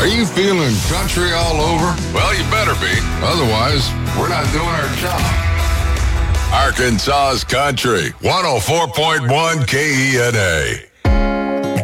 Are you feeling country all over? Well, you better be. Otherwise, we're not doing our job. Arkansas's Country, 104.1 KENA.